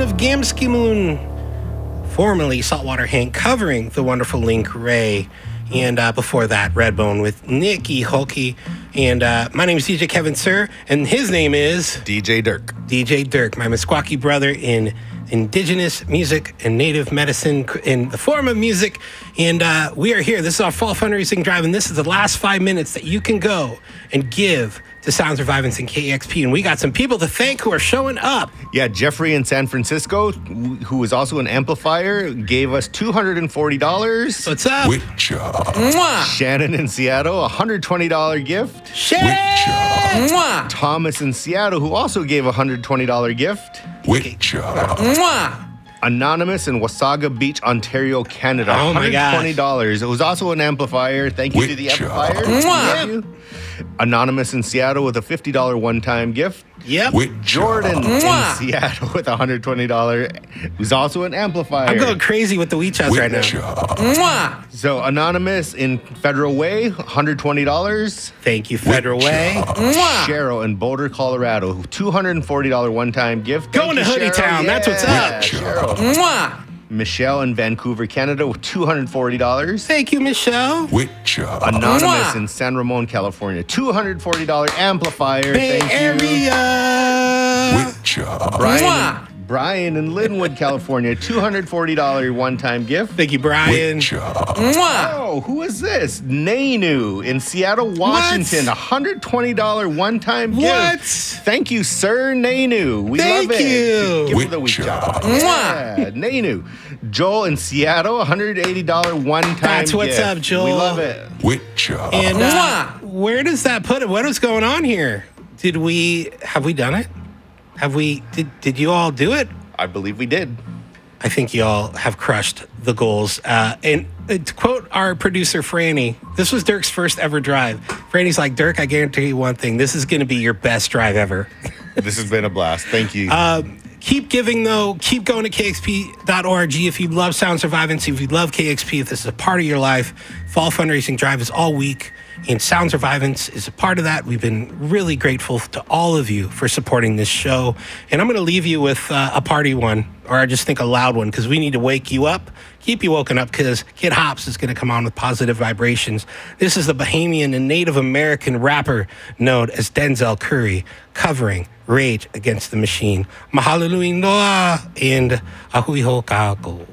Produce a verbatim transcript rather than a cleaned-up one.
of Gamskimoon, formerly Saltwater Hank, covering the wonderful Link Ray. And uh, before that, Redbone with Nikki Hulky. And uh, my name is D J Kevin Sir, and his name is... D J Dirk. D J Dirk, my Meskwaki brother in indigenous music and native medicine in the form of music. And uh, we are here. This is our fall fundraising drive, and this is the last five minutes that you can go and give to Sounds Revivance and K E X P. And we got some people to thank who are showing up. Yeah, Jeffrey in San Francisco, who is also an amplifier, gave us two hundred forty dollars. What's up? Witcher. Mwah. Shannon in Seattle, a one hundred twenty dollars gift. Shannon! Mwah. Thomas in Seattle, who also gave a one hundred twenty dollars gift. Witcher. Mwah. Anonymous in Wasaga Beach, Ontario, Canada. Oh my one hundred twenty dollars. It was also an amplifier. Thank you Witcher. to the amplifier. Mwah. Thank you. Anonymous in Seattle with a fifty dollars one-time gift. Yep. Witcher. Jordan Mwah. in Seattle with one hundred twenty dollars. Who's also an amplifier. I'm going crazy with the WeChats right now. Witcher. Mwah. So Anonymous in Federal Way, one hundred twenty dollars. Thank you, Federal Way. Mwah. Cheryl in Boulder, Colorado, two hundred forty dollars one-time gift. Thank Going you, to Hoodie Cheryl. Town. That's what's Yeah, up. Cheryl. Mwah. Michelle in Vancouver, Canada with two hundred forty dollars. Thank you, Michelle. Witcher. Anonymous Mwah. in San Ramon, California, two hundred forty dollars amplifier. Bay Thank you. Area. Witcher. Brian, Mwah. Brian in Linwood, California, two hundred forty dollars one-time gift. Thank you, Brian. Witcher. Mwah. Oh, who is this? Nainu in Seattle, Washington, one hundred twenty dollars one-time What? gift. Thank you, sir Nainu. We Thank love it. you. Give her the week Witcher. job. Mwah. Yeah, Nainu. Joel in Seattle, one hundred eighty dollars one-time That's what's gift. up, Joel. We love it. Witcher. And uh, where does that put it? What is going on here? Did we have we done it? Have we did did you all do it? I believe we did. I think you all have crushed the goals. Uh, and uh, to quote our producer Franny, this was Dirk's first ever drive. Franny's like, Dirk, I guarantee you one thing: this is going to be your best drive ever. This has been a blast. Thank you. Um, keep giving, though. Keep going to K X P dot org if you love Sound Survivance, if you love K X P, if this is a part of your life. Fall fundraising drive is all week, and Sound Survivance is a part of that. We've been really grateful to all of you for supporting this show. And I'm going to leave you with uh, a party one, or I just think a loud one, because we need to wake you up, keep you woken up, because Kid Hops is going to come on with positive vibrations. This is the Bahamian and Native American rapper known as Denzel Curry, covering Rage Against the Machine. Mahalo nui noa and ahui ho kako.